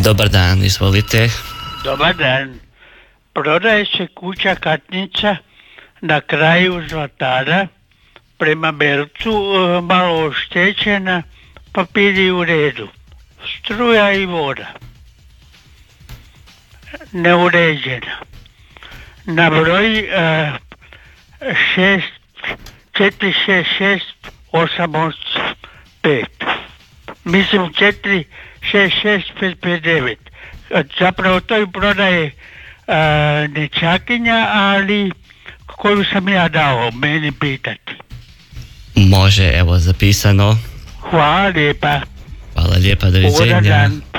Dobar dan, izvolite. Dobar dan. Prodaje se kuća Katnica na kraju Zlatara prema Belcu, malo oštećena, papiri u redu. Struja i voda. Neuređena. Na broj 466885. Mislim 466559. Zapravo to im prodaje nečakinja, ali koju sam ja dao, meni pitati. Može, evo zapisano. Hvala lijepa. Hvala lijepa, doviđenja.